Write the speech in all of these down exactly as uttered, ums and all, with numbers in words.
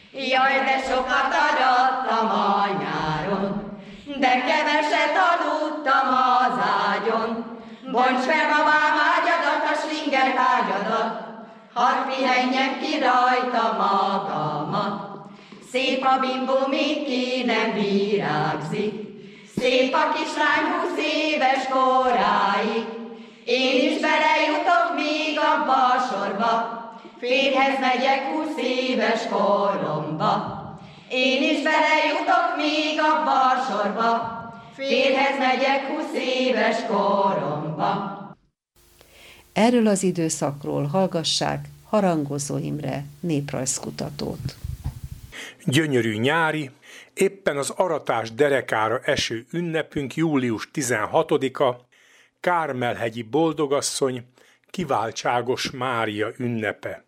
Jaj, de sokat arattam a nyáron, de keveset aludtam az ágyon. Bonts fel, babám, ágyadat, a slinger ágyadat, hadd pihenjem ki rajta magamat. Szép a bimbó, még ki nem virágzik, szép a kislány húsz éves koráig. Én is belejutok még abba a sorba, férjhez megyek húsz éves koromba. Én is belejutok még abba a sorba, férjhez megyek húsz éves koromba. Erről az időszakról hallgassák Harangozó Imre néprajzkutatót. Gyönyörű nyári, éppen az aratás derekára eső ünnepünk július tizenhatodika, Kármelhegyi boldogasszony, kiváltságos Mária ünnepe.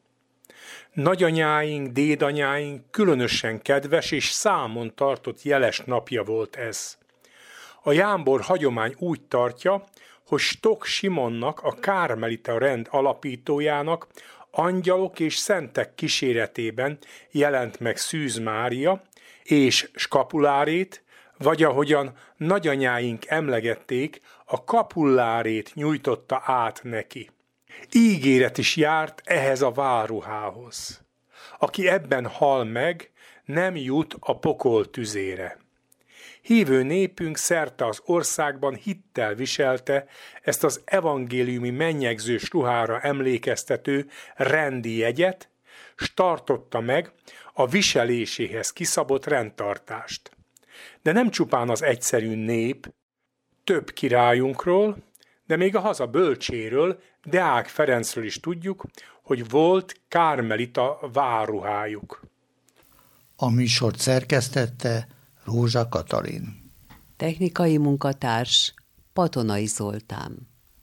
Nagyanyáink, dédanyáink különösen kedves és számon tartott jeles napja volt ez. A jámbor hagyomány úgy tartja, hogy Stok Simonnak, a kármelita rend alapítójának angyalok és szentek kíséretében jelent meg Szűz Mária, és skapulárét, vagy ahogyan nagyanyáink emlegették, a kapullárét nyújtotta át neki. Ígéret is járt ehhez a várruhához. Aki ebben hal meg, nem jut a pokol tüzére. Hívő népünk szerte az országban hittel viselte ezt az evangéliumi mennyegzős ruhára emlékeztető rendi jegyet, s tartotta meg a viseléséhez kiszabott rendtartást. De nem csupán az egyszerű nép, több királyunkról, de még a haza bölcséről, Deák Ferencről is tudjuk, hogy volt kármelita várruhájuk. A műsort szerkesztette Rózsa Katalin. Technikai munkatárs Patonai Zoltán.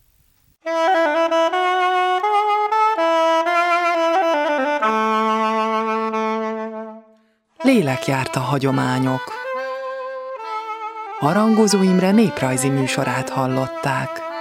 Lélekjárt a hagyományok. Harangozó Imre néprajzi műsorát hallották.